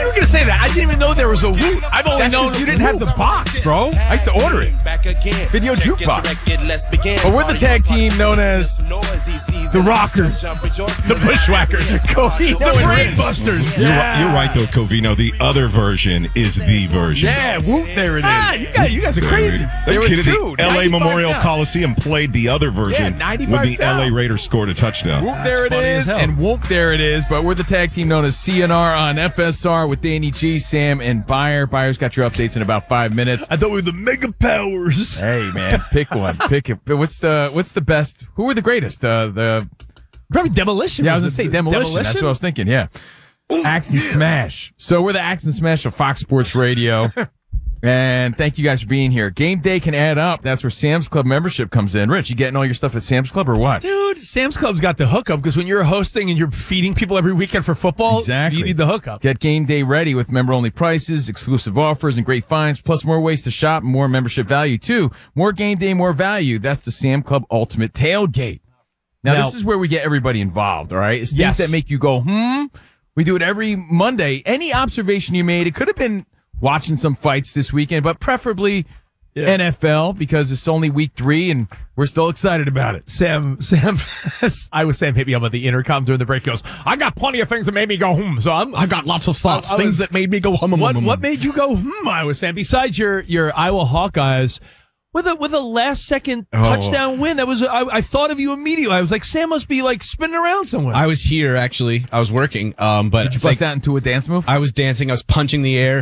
were going to say that. I didn't even know there was a Woot. I've only known you didn't have the box, bro. I used to order it. Video jukebox. But we're the tag team known as the Rockers, The Bushwhackers. Covino The and Brain Ray. Busters. You're right, though, Covino. The other version is the version. Yeah, Woot, there it is. You guys are crazy. There was Kidding two. me? L.A. 95 Memorial cents. Coliseum played the other version Yeah, 95 when the cents. L.A. Raiders scored a touchdown. Whoop, there it funny as is, hell. and whoop, there it is. But we're the tag team known as CNR on FSR with Danny G, Sam, and Buyer. Buyer's got your updates in about 5 minutes. I thought we were the Mega Powers. Hey, man, pick one. Pick it. What's the best? Who were the greatest? The Probably Demolition. Yeah, I was going to say Demolition. That's what I was thinking, yeah. Axe and Smash. So we're the Axe and Smash of Fox Sports Radio. And thank you guys for being here. Game day can add up. That's where Sam's Club membership comes in. Rich, you getting all your stuff at Sam's Club or what? Dude, Sam's Club's got the hookup because when you're hosting and you're feeding people every weekend for football, Exactly. you need the hookup. Get game day ready with member-only prices, exclusive offers, and great finds, plus more ways to shop and more membership value, too. More game day, more value. That's the Sam Club Ultimate Tailgate. Now, this is where we get everybody involved, all right? It's things Yes. that make you go, We do it every Monday. Any observation you made, it could have been watching some fights this weekend, but preferably NFL because it's only week 3 and we're still excited about it. Sam, I was saying, hit me up at the intercom during the break. He goes, I got plenty of things that made me go, So I've got lots of thoughts, I was- things that made me go hum. What made you go, I was saying, besides your Iowa Hawkeyes, with a last second touchdown win, that was, I thought of you immediately. I was like, Sam must be like spinning around somewhere. I was here, actually. I was working. But Did you bust out into a dance move? I was dancing. I was punching the air.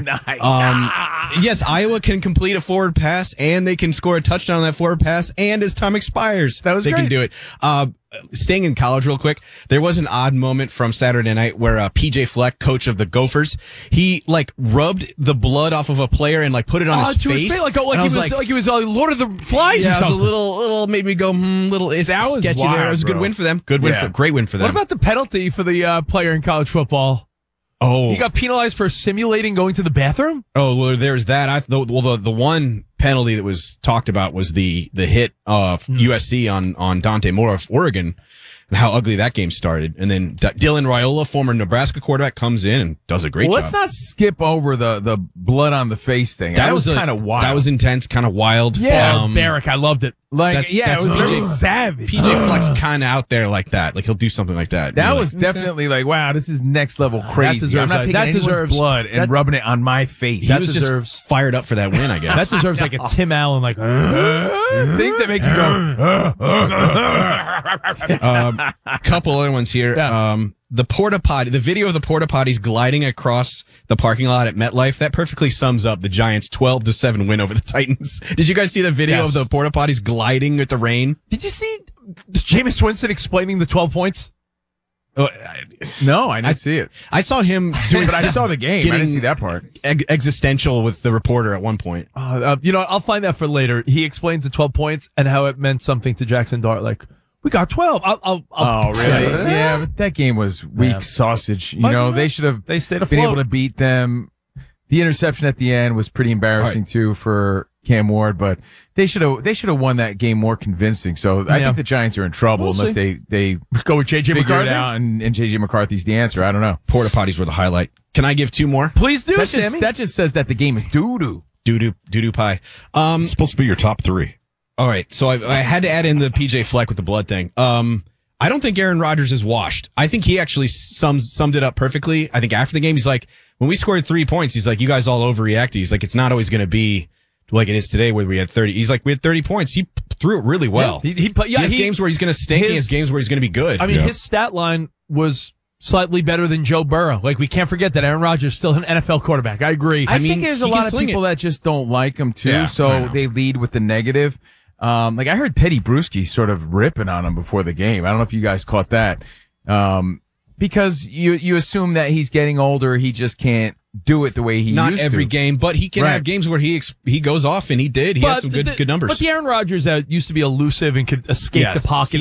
Nice. Yes, Iowa can complete a forward pass and they can score a touchdown on that forward pass. And as time expires, That was they can great. do it. Staying in college real quick, there was an odd moment from Saturday night where PJ Fleck, coach of the Gophers, he like rubbed the blood off of a player and like put it on his to face. Like And I he was Lord of the Flies or yeah, it was a something. little made me go little That was sketchy wild, there. It was a good bro. win for them. Great win for them. What about the penalty for the player in college football? Oh, He got penalized for simulating going to the bathroom? oh well, there's that. The one penalty that was talked about was the hit of USC on Dante Moore of Oregon. And how ugly that game started. And then Dylan Raiola, former Nebraska quarterback, comes in and does a great job. Let's not skip over the blood on the face thing. That was kind of wild. That was intense, kind of wild. Yeah, Barrick, I loved it. Like, that's it was very PJ savage. PJ Fleck's kind of out there like that. Like he'll do something like that. That You're was like, definitely like, wow, this is next level crazy. deserves I'm not that. taking That anyone's deserves- blood and that- rubbing it on my face. he that was deserves- just fired up for that win, I guess. That deserves like a Tim Allen, like, Things that make you go, A couple other ones here. Yeah. The porta potty, the video of the porta potties gliding across the parking lot at MetLife, that perfectly sums up the Giants' 12-7 win over the Titans. Did you guys see the video Yes. of the porta potties gliding with the rain? Did you see Jameis Winston explaining the 12 points? Oh, no, I didn't see it. I saw him doing, But I saw the game. I didn't see that part. Existential with the reporter at one point. I'll find that for later. He explains the 12 points and how it meant something to Jackson Dart. Like, we got 12. Oh, really? Yeah, but that game was weak sausage. You know, they should have They stayed been afloat. able to beat them. The interception at the end was pretty embarrassing too for Cam Ward, but they should have won that game more convincing. So I Yeah. think the Giants are in trouble We'll unless see. they Go with J.J. figure McCarthy. it out and JJ McCarthy's the answer. I don't know. Porta potties were the highlight. Can I give two more? Please do, That Sammy. just says that the game is doo-doo. Doo-doo pie. It's supposed to be your top 3. All right, so I had to add in the PJ Fleck with the blood thing. I don't think Aaron Rodgers is washed. I think he actually summed it up perfectly. I think after the game, he's like, when we scored 3 points, he's like, you guys all overreacted. He's like, it's not always going to be like it is today where we had 30. He's like, we had 30 points. He threw it really well. He has games where he's going to stink. He has games where he's going to be good. I mean, his stat line was slightly better than Joe Burrow. Like, we can't forget that Aaron Rodgers is still an NFL quarterback. I agree. I think there's a he can lot of sling people it. that just don't like him too, Yeah, I so know. they lead with the negative. Like I heard Teddy Bruschi sort of ripping on him before the game. I don't know if you guys caught that. Because you assume that he's getting older, he just can't do it the way he Not used every to. game, but he can Right. have games where he goes off, and he did. He had some good numbers. But the Aaron Rodgers that used to be elusive and could escape Yes. the pocket